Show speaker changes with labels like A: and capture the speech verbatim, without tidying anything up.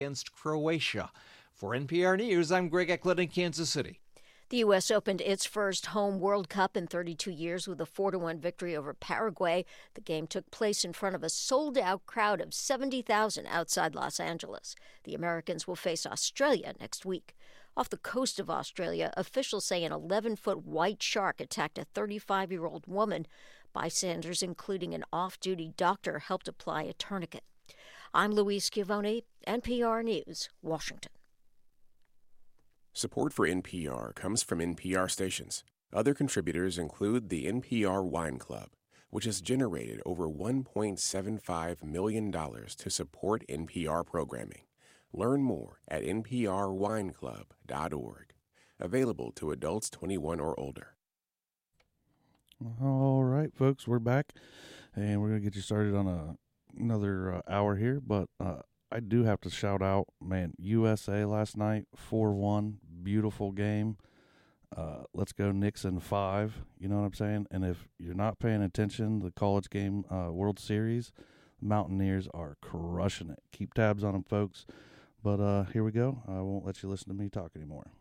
A: against Croatia. For N P R News, I'm Greg Eklund in Kansas City.
B: The U S opened its first home World Cup in thirty-two years with a four to one victory over Paraguay. The game took place in front of a sold-out crowd of seventy thousand outside Los Angeles. The Americans will face Australia next week. Off the coast of Australia, officials say an eleven-foot white shark attacked a thirty-five-year-old woman. Bystanders, including an off-duty doctor, helped apply a tourniquet. I'm Louise Schiavone, N P R News, Washington.
C: Support for N P R comes from N P R stations. Other contributors include the N P R Wine Club, which has generated over one point seven five million dollars to support N P R programming. Learn more at n p r wine club dot org. Available to adults twenty-one or older.
D: All right, folks, we're back, and we're going to get you started on a, another uh, hour here, but uh, I do have to shout out, man, U S A last night, four one, beautiful game. Uh, let's go Knicks in five, you know what I'm saying? And if you're not paying attention, the college game uh, World Series, the Mountaineers are crushing it. Keep tabs on them, folks. But uh, here we go. I won't let you listen to me talk anymore.